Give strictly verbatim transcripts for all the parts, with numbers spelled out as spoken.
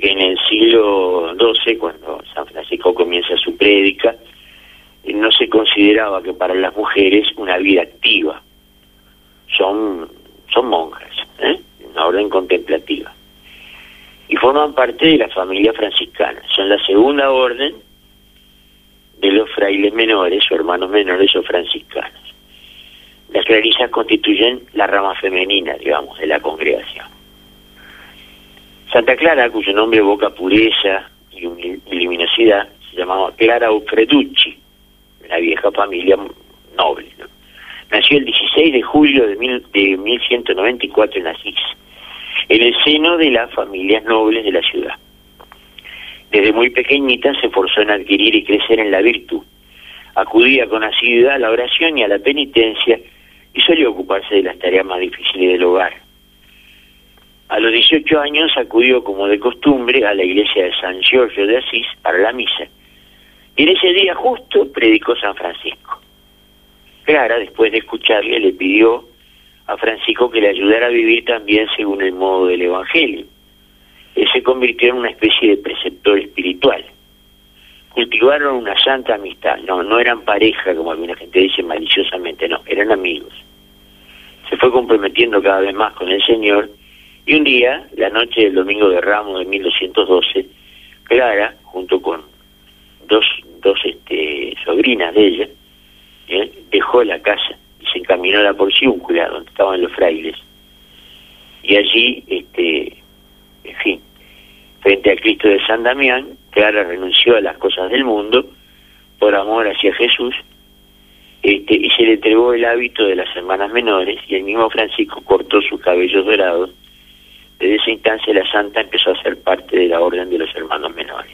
que en el siglo doce, cuando San Francisco comienza su prédica, no se consideraba que para las mujeres una vida activa. Son, son monjas, ¿eh? Una orden contemplativa. Y forman parte de la familia franciscana. Son la segunda orden de los frailes menores o hermanos menores o franciscanos. Las clarisas constituyen la rama femenina, digamos, de la congregación. Santa Clara, cuyo nombre evoca pureza y luminosidad, se llamaba Clara Uffreducci, una vieja familia noble, ¿no? Nació el dieciséis de julio de, mil, de mil ciento noventa y cuatro en Asís, en el seno de las familias nobles de la ciudad. Desde muy pequeñita se esforzó en adquirir y crecer en la virtud. Acudía con asiduidad a la oración y a la penitencia y solía ocuparse de las tareas más difíciles del hogar. A los dieciocho años acudió, como de costumbre, a la iglesia de San Giorgio de Asís para la misa. Y en ese día justo predicó San Francisco. Clara, después de escucharle, le pidió a Francisco que le ayudara a vivir también según el modo del Evangelio. Él se convirtió en una especie de preceptor espiritual. Cultivaron una santa amistad. No, no eran pareja, como alguna gente dice maliciosamente, no, eran amigos. Se fue comprometiendo cada vez más con el Señor, y un día, la noche del Domingo de Ramos de mil doscientos doce, Clara, junto con dos, dos este, sobrinas de ella, ¿eh? dejó la casa y se encaminó a la Porciúncula, donde estaban los frailes. Y allí, este, en fin, frente a Cristo de San Damián, Clara renunció a las cosas del mundo por amor hacia Jesús, este, y se le entregó el hábito de las hermanas menores, y el mismo Francisco cortó sus cabellos dorados. Desde esa instancia la santa empezó a ser parte de la orden de los hermanos menores.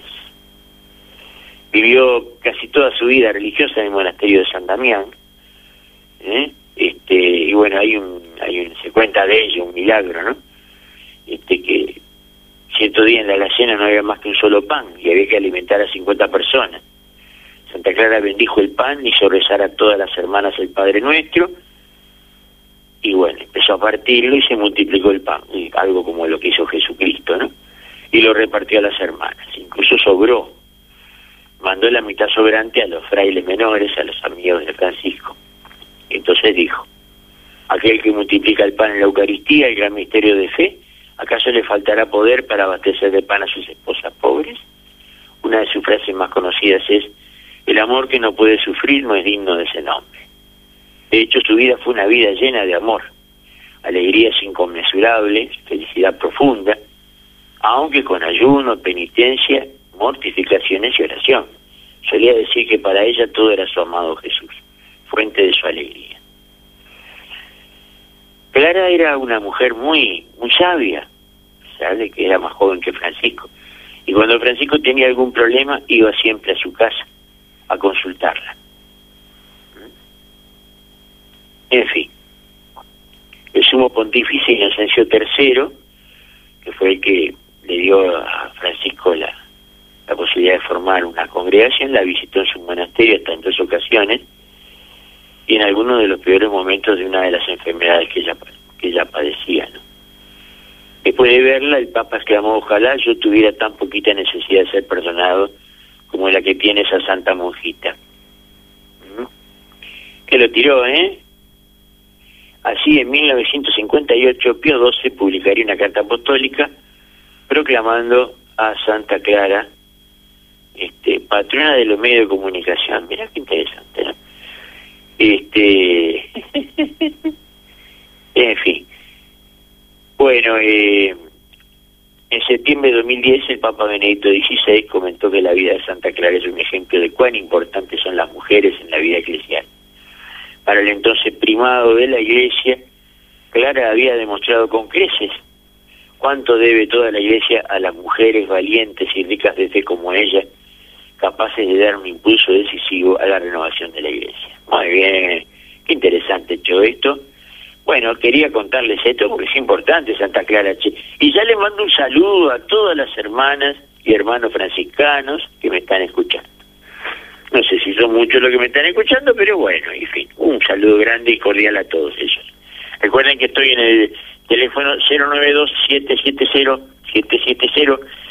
Vivió casi toda su vida religiosa en el monasterio de San Damián, ¿eh? este, y bueno, hay un, hay un, se cuenta de ello, un milagro, ¿no? Este, que cierto día en la alacena no había más que un solo pan y había que alimentar a cincuenta personas. Santa Clara bendijo el pan, hizo rezar a todas las hermanas el Padre Nuestro, y bueno, empezó a partirlo y se multiplicó el pan, algo como lo que hizo Jesucristo, ¿no? Y lo repartió a las hermanas, incluso sobró. Mandó la mitad sobrante a los frailes menores, a los amigos de Francisco. Entonces dijo: aquel que multiplica el pan en la Eucaristía, el gran misterio de fe, ¿acaso le faltará poder para abastecer de pan a sus esposas pobres? Una de sus frases más conocidas es: el amor que no puede sufrir no es digno de ese nombre. De hecho, su vida fue una vida llena de amor, alegrías inconmensurables, felicidad profunda, aunque con ayuno, penitencia, mortificaciones y oración. Solía decir que para ella todo era su amado Jesús, fuente de su alegría. Clara era una mujer muy, muy sabia, sabe que era más joven que Francisco, y cuando Francisco tenía algún problema iba siempre a su casa a consultarla. En fin, el sumo pontífice Inocencio tercero, que fue el que le dio a Francisco la, la posibilidad de formar una congregación, la visitó en su monasterio hasta en dos ocasiones, y en algunos de los peores momentos de una de las enfermedades que ella, que ella padecía, ¿no? Después de verla, el Papa exclamó: ojalá yo tuviera tan poquita necesidad de ser perdonado como la que tiene esa santa monjita. ¿Mm? Que lo tiró, ¿eh? Así, en mil novecientos cincuenta y ocho, Pío doce publicaría una carta apostólica proclamando a Santa Clara este, patrona de los medios de comunicación. Mirá qué interesante, ¿no? Este, en fin. Bueno, eh, en septiembre de dos mil diez el Papa Benedicto dieciséis comentó que la vida de Santa Clara es un ejemplo de cuán importantes son las mujeres en la vida eclesial. Para el entonces primado de la Iglesia, Clara había demostrado con creces cuánto debe toda la Iglesia a las mujeres valientes y ricas de fe como ella, capaces de dar un impulso decisivo a la renovación de la Iglesia. Muy bien, qué interesante hecho esto. Bueno, quería contarles esto porque es importante, Santa Clara. Che. Y ya les mando un saludo a todas las hermanas y hermanos franciscanos que me están escuchando. No sé si son muchos los que me están escuchando, pero bueno, en fin, un saludo grande y cordial a todos ellos. Recuerden que estoy en el teléfono cero nueve dos, siete siete cero, siete siete cero